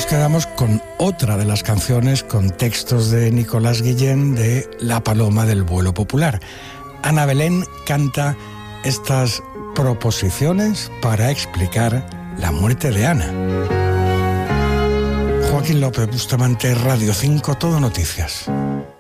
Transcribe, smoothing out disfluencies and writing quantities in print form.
nos quedamos con otra de las canciones con textos de Nicolás Guillén de La Paloma del Vuelo Popular. Ana Belén canta estas proposiciones para explicar la muerte de Ana. Joaquín López Bustamante, Radio 5, Todo Noticias.